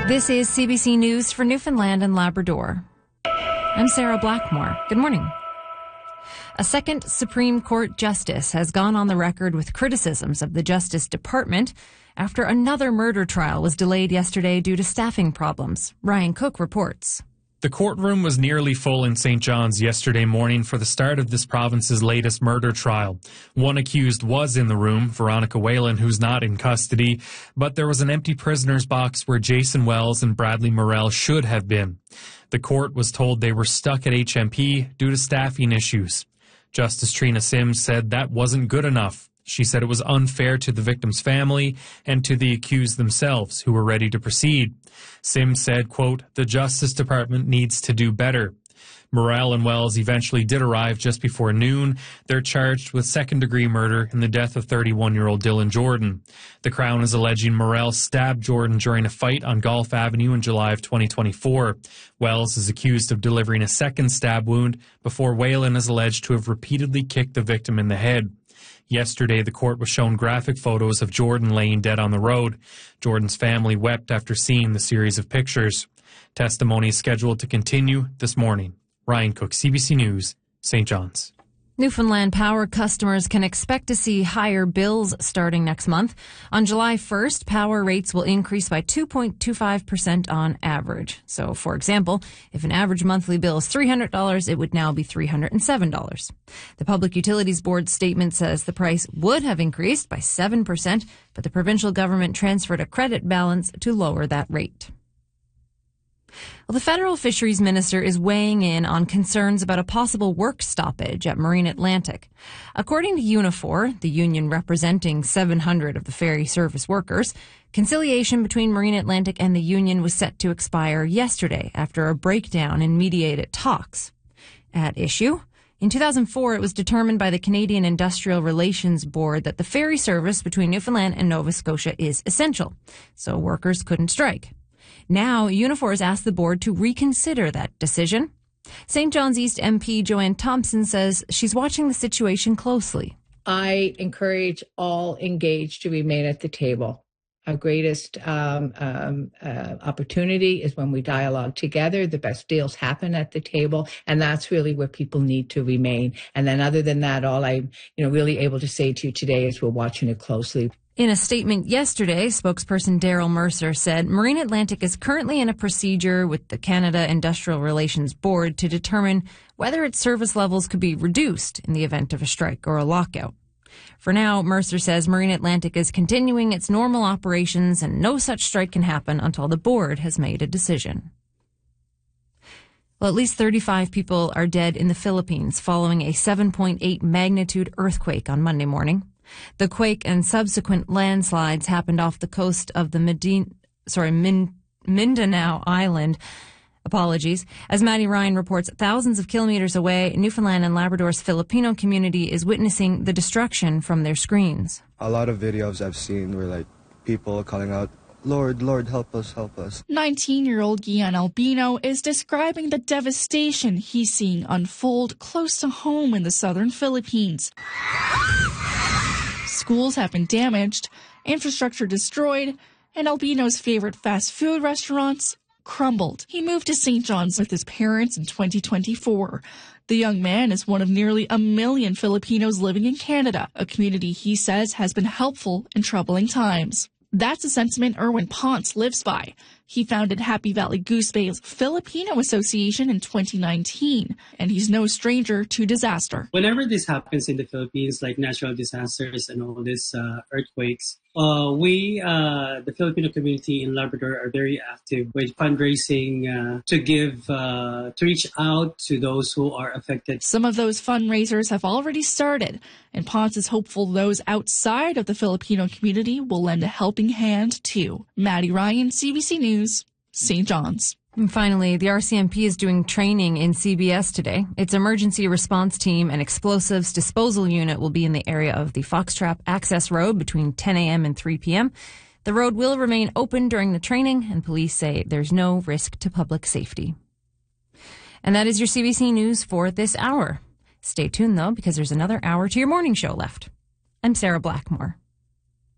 This is CBC News for Newfoundland and Labrador. I'm Sarah Blackmore. Good morning. A second Supreme Court justice has gone on the record with criticisms of the Justice Department after another murder trial was delayed yesterday due to staffing problems. Ryan Cook reports. The courtroom was nearly full in St. John's yesterday morning for the start of this province's latest murder trial. One accused was in the room, Veronica Whalen, who's not in custody, but there was an empty prisoner's box where Jason Wells and Bradley Morell should have been. The court was told they were stuck at HMP due to staffing issues. Justice Trina Sims said that wasn't good enough. She said it was unfair to the victim's family and to the accused themselves, who were ready to proceed. Sims said, quote, "The Justice Department needs to do better." Morell and Wells eventually did arrive just before noon. They're charged with second-degree murder in the death of 31-year-old Dylan Jordan. The Crown is alleging Morell stabbed Jordan during a fight on Golf Avenue in July of 2024. Wells is accused of delivering a second stab wound before Whalen is alleged to have repeatedly kicked the victim in the head. Yesterday, the court was shown graphic photos of Jordan laying dead on the road. Jordan's family wept after seeing the series of pictures. Testimony is scheduled to continue this morning. Ryan Cook, CBC News, St. John's. Newfoundland Power customers can expect to see higher bills starting next month. On July 1st, power rates will increase by 2.25% on average. So, for example, if an average monthly bill is $300, it would now be $307. The Public Utilities Board statement says the price would have increased by 7%, but the provincial government transferred a credit balance to lower that rate. Well, the federal fisheries minister is weighing in on concerns about a possible work stoppage at Marine Atlantic. According to Unifor, the union representing 700 of the ferry service workers, conciliation between Marine Atlantic and the union was set to expire yesterday after a breakdown in mediated talks. At issue, in 2004, it was determined by the Canadian Industrial Relations Board that the ferry service between Newfoundland and Nova Scotia is essential, so workers couldn't strike. Now, Unifor has asked the board to reconsider that decision. St. John's East MP Joanne Thompson says she's watching the situation closely. I encourage all engaged to remain at the table. Our greatest opportunity is when we dialogue together. The best deals happen at the table, and that's really where people need to remain. And then other than that, all I'm really able to say to you today is we're watching it closely. In a statement yesterday, spokesperson Daryl Mercer said Marine Atlantic is currently in a procedure with the Canada Industrial Relations Board to determine whether its service levels could be reduced in the event of a strike or a lockout. For now, Mercer says Marine Atlantic is continuing its normal operations and no such strike can happen until the board has made a decision. Well, at least 35 people are dead in the Philippines following a 7.8 magnitude earthquake on Monday morning. The quake and subsequent landslides happened off the coast of the Mindanao Island. As Maddie Ryan reports, thousands of kilometers away, Newfoundland and Labrador's Filipino community is witnessing the destruction from their screens. A lot of videos I've seen were people calling out, "Lord, Lord, help us, help us." 19-year-old Gian Albino is describing the devastation he's seeing unfold close to home in the southern Philippines. Schools have been damaged, infrastructure destroyed, and Albino's favorite fast food restaurants crumbled. He moved to St. John's with his parents in 2024. The young man is one of nearly 1 million Filipinos living in Canada, a community he says has been helpful in troubling times. That's a sentiment Erwin Ponce lives by. He founded Happy Valley Goose Bay's Filipino Association in 2019, and he's no stranger to disaster. Whenever this happens in the Philippines, like natural disasters and all these earthquakes, we, the Filipino community in Labrador, are very active with fundraising to reach out to those who are affected. Some of those fundraisers have already started, and Ponce is hopeful those outside of the Filipino community will lend a helping hand too. Maddie Ryan, CBC News, St. John's. And finally, the RCMP is doing training in CBS today. Its emergency response team and explosives disposal unit will be in the area of the Foxtrap Access Road between 10 a.m. and 3 p.m. The road will remain open during the training, and police say there's no risk to public safety. And that is your CBC News for this hour. Stay tuned, though, because there's another hour to your morning show left. I'm Sarah Blackmore.